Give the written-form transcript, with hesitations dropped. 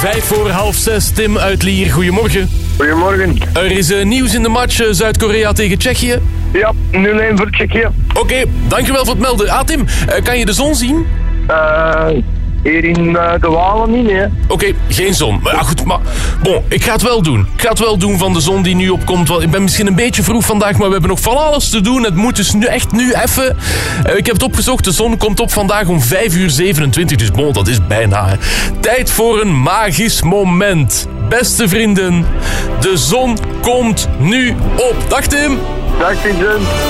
5:45, Tim uit Lier. Goedemorgen. Goedemorgen. Er is nieuws in de match Zuid-Korea tegen Tsjechië. Ja, 0-1 voor Tsjechië. Oké, dankjewel voor het melden. Tim, kan je de zon zien? Hier in de Walen niet, hè. Oké, geen zon. Maar ja, goed, maar... Bon, ik ga het wel doen. Ik ga het wel doen van de zon die nu opkomt. Want ik ben misschien een beetje vroeg vandaag, maar we hebben nog van alles te doen. Het moet dus nu even... ik heb het opgezocht. De zon komt op vandaag om 5:27. Dus bon, dat is bijna. Hè. Tijd voor een magisch moment. Beste vrienden, de zon komt nu op. Dag Tim. Dag Vincent.